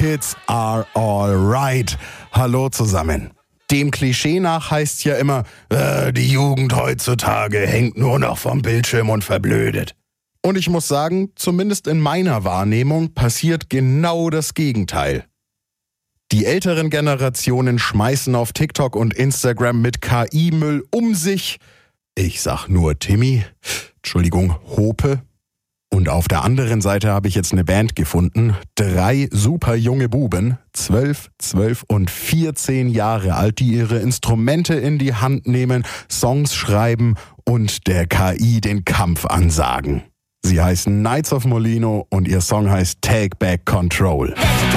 Kids are alright. Hallo zusammen. Dem Klischee nach heißt ja immer, die Jugend heutzutage hängt nur noch vom Bildschirm und verblödet. Und ich muss sagen, zumindest in meiner Wahrnehmung passiert genau das Gegenteil. Die älteren Generationen schmeißen auf TikTok und Instagram mit KI-Müll um sich. Ich sag nur Hope. Und auf der anderen Seite habe ich jetzt eine Band gefunden. 3 super junge Buben, 12 und 14 Jahre alt, die ihre Instrumente in die Hand nehmen, Songs schreiben und der KI den Kampf ansagen. Sie heißen Knights of Molino und ihr Song heißt Take Back Control.